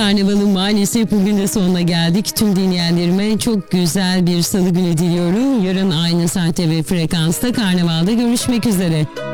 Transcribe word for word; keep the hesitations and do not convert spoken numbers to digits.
Karnavalın maalesef bugün de sonuna geldik. Tüm dinleyenlerime çok güzel bir salı günü diliyorum. Yarın aynı saatte ve frekansta Karnaval'da görüşmek üzere.